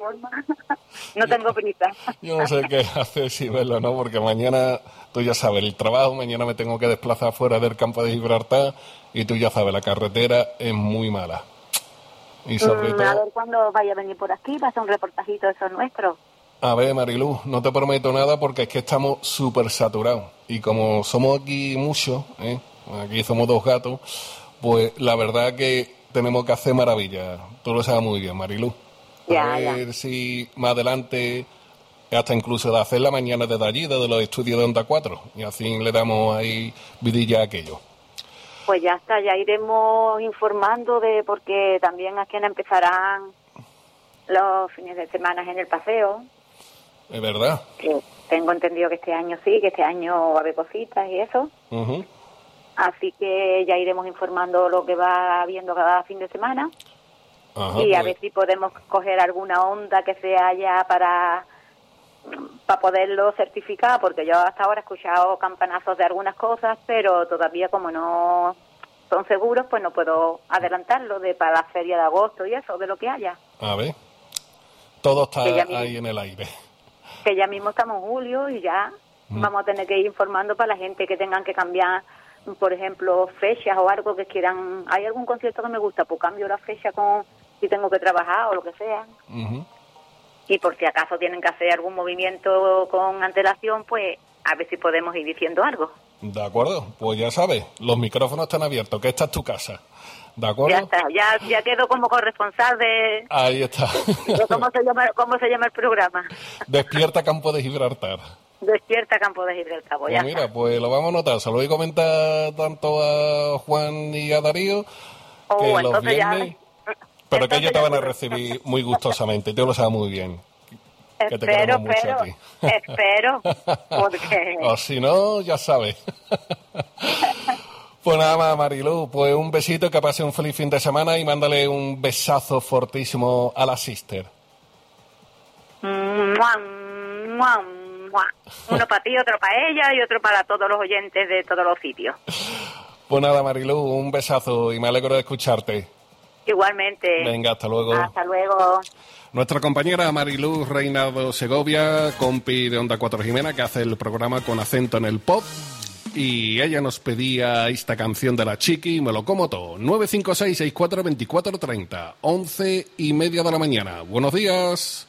forma. No tengo prisa. Yo no sé qué hacer si verlo, ¿no? Porque mañana, tú ya sabes, el trabajo, mañana me tengo que desplazar fuera del campo de Gibraltar y tú ya sabes, la carretera es muy mala. Y sobre todo... A ver cuándo vaya a venir por aquí, va a hacer un reportajito de eso nuestro. A ver, Mariluz, no te prometo nada porque es que estamos súper saturados. Y como somos aquí muchos, aquí somos 2 gatos, pues la verdad que tenemos que hacer maravillas. Tú lo sabes muy bien, Mariluz. A ver si más adelante, hasta incluso de hacer la mañana desde allí, desde los estudios de Onda 4, y así le damos ahí vidilla a aquello. Pues ya está, ya iremos informando porque también aquí empezarán los fines de semana en el paseo. Es verdad. Tengo entendido que este año sí, que este año va a haber cositas y eso. Uh-huh. Así que ya iremos informando lo que va habiendo cada fin de semana. Ajá, y a ver si podemos coger alguna onda que sea ya para poderlo certificar, porque yo hasta ahora he escuchado campanazos de algunas cosas, pero todavía como no son seguros, pues no puedo adelantarlo para la feria de agosto y eso, de lo que haya. A ver, todo está ahí en el aire. Que ya mismo estamos en julio y ya vamos a tener que ir informando para la gente que tengan que cambiar, por ejemplo, fechas o algo que quieran. Hay algún concierto que me gusta, pues cambio la fecha si tengo que trabajar o lo que sea. Uh-huh. Y por si acaso tienen que hacer algún movimiento con antelación, pues a ver si podemos ir diciendo algo. De acuerdo, pues ya sabes, los micrófonos están abiertos, que esta es tu casa. ¿De acuerdo? Ya está, ya quedo como corresponsal de... Ahí está. ¿Cómo se llama el programa? Despierta Campo de Gibraltar. Despierta Campo de Gibraltar. Pues mira, pues lo vamos a notar. Se lo voy a comentar tanto a Juan y a Darío, que los viernes... Pero que ellos te van a recibir muy gustosamente, yo lo sabes muy bien. Que te queremos mucho a ti. Espero, porque... O si no, ya sabes. Pues nada más, Mariluz, pues un besito, que pase un feliz fin de semana y mándale un besazo fortísimo a la sister. Uno para ti, otro para ella y otro para todos los oyentes de todos los sitios. Pues nada, Mariluz, un besazo y me alegro de escucharte. Igualmente. Venga, hasta luego. Hasta luego. Nuestra compañera Mariluz Reinaldo Segovia, compi de Onda 4 Jimena, que hace el programa con acento en el pop. Y ella nos pedía esta canción de la Chiqui, me lo como todo. 956-64-2430, 11:30 de la mañana. Buenos días.